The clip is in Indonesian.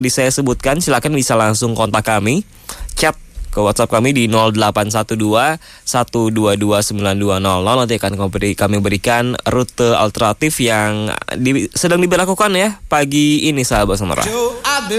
saya sebutkan, silakan bisa langsung kontak kami, chat ke WhatsApp kami di 0812 122 9200. Nanti akan kami berikan rute alternatif yang sedang diberlakukan ya pagi ini, sahabat Sonora.